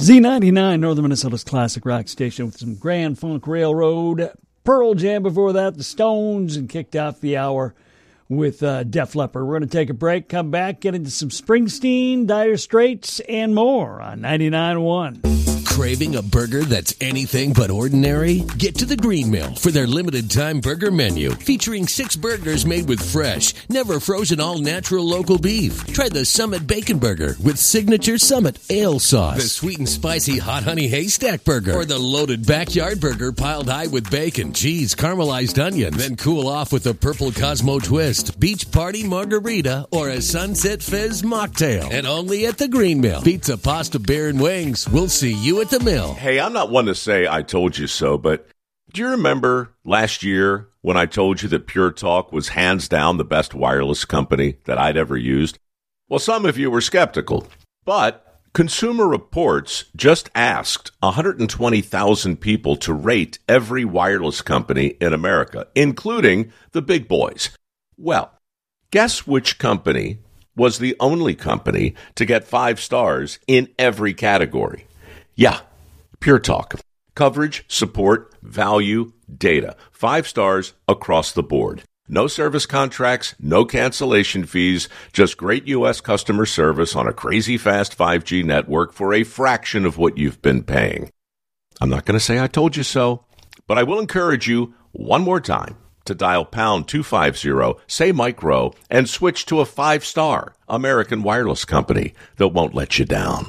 Z99, Northern Minnesota's classic rock station with some Grand Funk Railroad. Pearl Jam before that, the Stones, and kicked off the hour with Def Leppard. We're going to take a break, come back, get into some Springsteen, Dire Straits, and more on 99.1. Craving a burger that's anything but ordinary? Get to the Green Mill for their limited-time burger menu, featuring 6 burgers made with fresh, never frozen, all-natural local beef. Try the Summit Bacon Burger with signature Summit Ale Sauce, the sweet and spicy Hot Honey Haystack Burger, or the loaded Backyard Burger piled high with bacon, cheese, caramelized onion. Then cool off with a Purple Cosmo Twist, Beach Party Margarita, or a Sunset Fizz Mocktail. And only at the Green Mill. Pizza, pasta, beer, and wings. We'll see you at the Mill. Hey, I'm not one to say I told you so, but do you remember last year when I told you that Pure Talk was hands down the best wireless company that I'd ever used? Well, some of you were skeptical, but Consumer Reports just asked 120,000 people to rate every wireless company in America, including the big boys. Well, guess which company was the only company to get 5 stars in every category? Yeah, Pure Talk. Coverage, support, value, data. 5 stars across the board. No service contracts, no cancellation fees, just great U.S. customer service on a crazy fast 5G network for a fraction of what you've been paying. I'm not going to say I told you so, but I will encourage you one more time to dial pound 250, say micro, and switch to a 5-star American wireless company that won't let you down.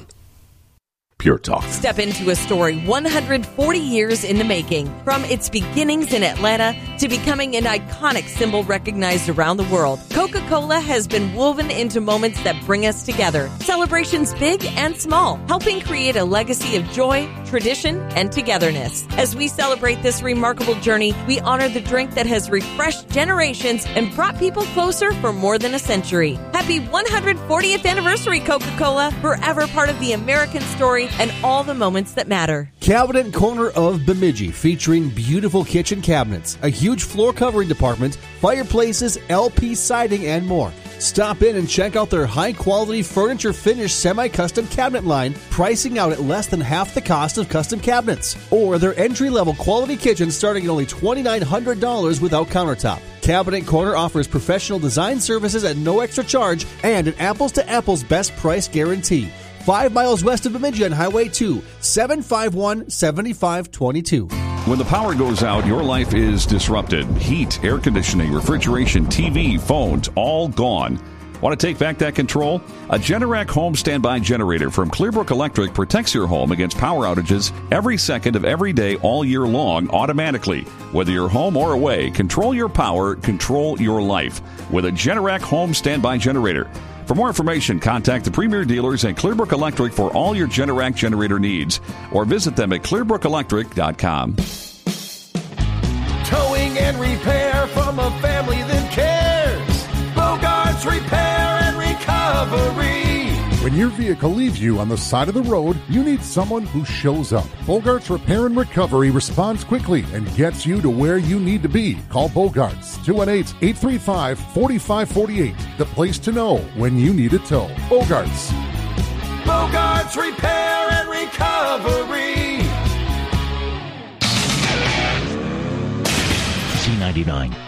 Pure Talk. Step into a story 140 years in the making. From its beginnings in Atlanta to becoming an iconic symbol recognized around the world, Coca-Cola has been woven into moments that bring us together. Celebrations big and small, helping create a legacy of joy, tradition, and togetherness. As we celebrate this remarkable journey, we honor the drink that has refreshed generations and brought people closer for more than a century. Happy 140th anniversary, Coca-Cola, forever part of the American story and all the moments that matter. Cabinet Corner of Bemidji, featuring beautiful kitchen cabinets, a huge floor covering department, fireplaces, LP siding, and more. Stop in and check out their high-quality furniture finish semi-custom cabinet line, pricing out at less than half the cost of custom cabinets. Or their entry-level quality kitchen starting at only $2,900 without countertop. Cabinet Corner offers professional design services at no extra charge and an apples-to-apples best price guarantee. 5 miles west of Bemidji on Highway 2, 751-7522. When the power goes out, your life is disrupted. Heat, air conditioning, refrigeration, TV, phones, all gone. Want to take back that control? A Generac home standby generator from Clearbrook Electric protects your home against power outages every second of every day all year long automatically. Whether you're home or away, control your power, control your life with a Generac home standby generator. For more information, contact the premier dealers at Clearbrook Electric for all your Generac generator needs, or visit them at clearbrookelectric.com. Towing and repair from a family that cares. Bogart's Repair and Recovery. When your vehicle leaves you on the side of the road, you need someone who shows up. Bogart's Repair and Recovery responds quickly and gets you to where you need to be. Call Bogart's, 218-835-4548. The place to know when you need a tow. Bogart's. Bogart's Repair and Recovery. Z99.